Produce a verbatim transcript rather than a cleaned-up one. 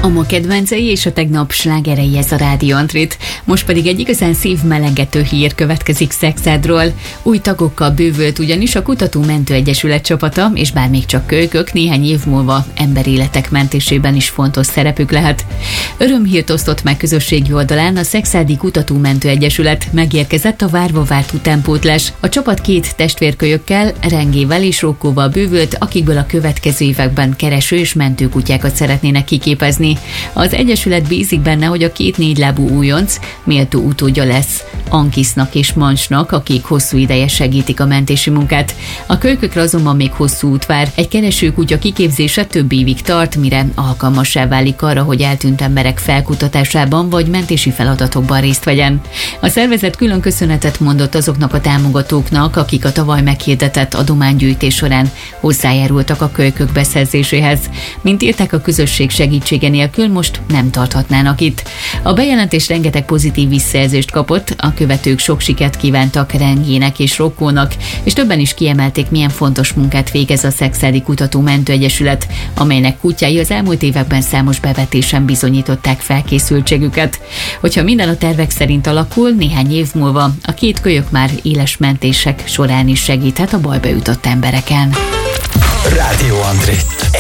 A ma kedvencei és a tegnap slágerei, ez a Rádió Antrit. Most pedig egy igazán szívmelengető hír következik Szekszádról. Új tagokkal bővült ugyanis a Kutató-Mentő Egyesület csapata, és bár még csak kölykök, néhány év múlva emberéletek mentésében is fontos szerepük lehet. Örömhírt osztott meg közösségi oldalán a Szekszádi Kutató-Mentő Egyesület. Megérkezett a várva várt utánpótlás. A csapat két testvérkölyökkel, Rengével és Rokkóval bővült, akikből a következő években kereső és mentőkutyákat szeretnének kiképezni. Az Egyesület bízik benne, hogy a két négylábú újonc méltó utódja lesz Ankisznak és Mansnak, akik hosszú ideje segítik a mentési munkát. A kölykökre azonban még hosszú út vár. Egy keresőkutya kiképzése több évig tart, mire alkalmassá válik arra, hogy eltűnt emberek felkutatásában vagy mentési feladatokban részt vegyen. A szervezet külön köszönetet mondott azoknak a támogatóknak, akik a tavaly meghirdetett adománygyűjtés során hozzájárultak a kölykök beszerzéséhez. Mint írták, a közösség segítsége nélkül most nem tarthatnának itt. A bejelentés rengeteg pozitív visszajelzést kapott, a követők sok sikert kívántak Rengének és Rokkónak, és többen is kiemelték, milyen fontos munkát végez a Szekszádi Kutató-Mentő Egyesület, amelynek kutyái az elmúlt években számos bevetésen bizonyították felkészültségüket. Hogyha minden a tervek szerint alakul, néhány év múlva a két kölyök már éles mentések során is segíthet a bajba jutott embereken. Rádió Antrit.